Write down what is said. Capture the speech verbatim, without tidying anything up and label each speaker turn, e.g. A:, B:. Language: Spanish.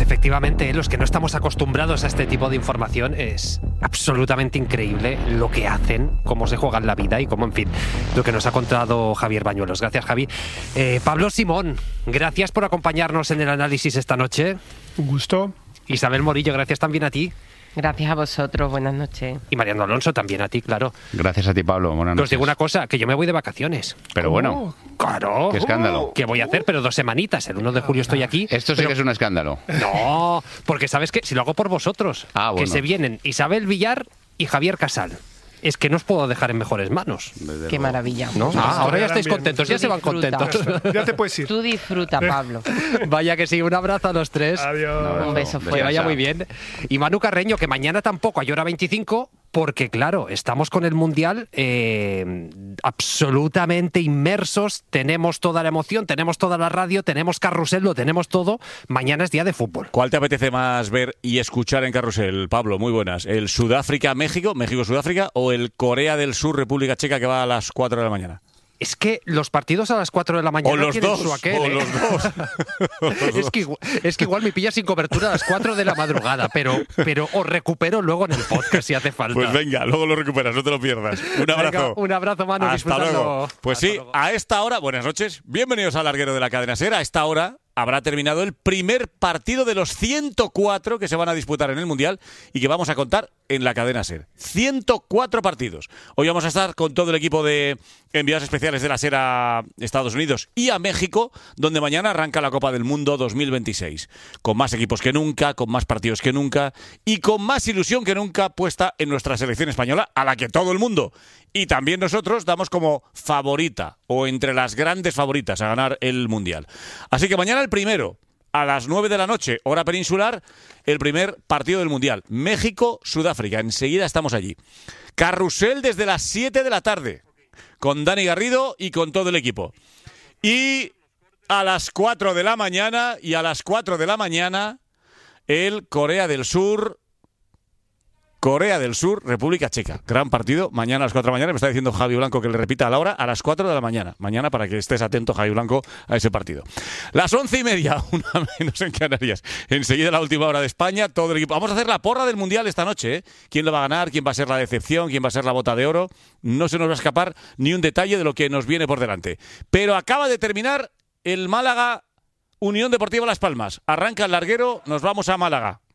A: efectivamente, los que no estamos acostumbrados a este tipo de información, es absolutamente increíble lo que hacen, cómo se juegan la vida y cómo, en fin, lo que nos ha contado Javier Bañuelos. Gracias, Javi. Eh, Pablo Simón, gracias por acompañarnos en el análisis esta noche.
B: Un gusto.
A: Isabel Morillo, gracias también a ti.
C: Gracias a vosotros, buenas noches.
A: Y Mariano Alonso, también a ti, claro.
D: Gracias a ti, Pablo, buenas noches.
A: Os digo una cosa, que yo me voy de vacaciones.
D: Pero bueno.
A: Claro.
D: Qué escándalo.
A: ¿Qué voy a hacer? Pero dos semanitas, el uno de julio estoy aquí.
D: Esto sí
A: pero...
D: que es un escándalo.
A: No, porque sabes que si lo hago por vosotros,
D: ah, bueno.
A: que se vienen Isabel Villar y Javier Casal. Es que no os puedo dejar en mejores manos.
C: Desde Qué luego. maravilla.
A: ¿No? Ah, ahora ya estáis contentos, ya se van contentos.
B: Ya te puedes ir.
C: Tú disfruta, Pablo.
A: Vaya que sí, un abrazo a los tres.
B: Adiós.
C: Un beso fuerte.
A: Que vaya muy bien. Y Manu Carreño, que mañana tampoco hay hora veinticinco, porque claro, estamos con el Mundial eh, absolutamente inmersos, tenemos toda la emoción, tenemos toda la radio, tenemos carrusel, lo tenemos todo. Mañana es día de fútbol.
E: ¿Cuál te apetece más ver y escuchar en carrusel, Pablo? Muy buenas. ¿El Sudáfrica-México, México-Sudáfrica o el Corea del Sur, República Checa, que va a las cuatro de la mañana?
A: Es que los partidos a las cuatro de la mañana
E: o los
A: tienen
E: dos,
A: su aquel,
E: o
A: ¿eh?
E: los dos.
A: es, que igual, es que igual me pilla sin cobertura a las cuatro de la madrugada, pero, pero os recupero luego en el podcast si hace falta.
E: Pues venga, luego lo recuperas, no te lo pierdas. Un abrazo.
A: Venga, un abrazo, Manu.
E: Hasta luego. Pues
A: Hasta
E: sí,
A: luego.
E: a esta hora, buenas noches, bienvenidos al larguero de la cadena SER. A esta hora habrá terminado el primer partido de los ciento cuatro que se van a disputar en el Mundial y que vamos a contar en la cadena SER. ciento cuatro partidos. Hoy vamos a estar con todo el equipo de enviados especiales de la SER a Estados Unidos y a México, donde mañana arranca la Copa del Mundo dos mil veintiséis. Con más equipos que nunca, con más partidos que nunca y con más ilusión que nunca puesta en nuestra selección española, a la que todo el mundo y también nosotros damos como favorita o entre las grandes favoritas a ganar el Mundial. Así que mañana el primero, a las nueve de la noche, hora peninsular, el primer partido del Mundial. México-Sudáfrica. Enseguida estamos allí. Carrusel desde las siete de la tarde, con Dani Garrido y con todo el equipo. Y a las cuatro de la mañana, y a las cuatro de la mañana, el Corea del Sur... Corea del Sur, República Checa. Gran partido, mañana a las cuatro de la mañana. Me está diciendo Javi Blanco que le repita a la hora, a las cuatro de la mañana. Mañana para que estés atento, Javi Blanco, a ese partido. Las once y media, una menos en Canarias. Enseguida la última hora de España, todo el equipo. Vamos a hacer la porra del Mundial esta noche, ¿eh? ¿Quién lo va a ganar? ¿Quién va a ser la decepción? ¿Quién va a ser la bota de oro? No se nos va a escapar ni un detalle de lo que nos viene por delante. Pero acaba de terminar el Málaga Unión Deportiva Las Palmas. Arranca el larguero, nos vamos a Málaga.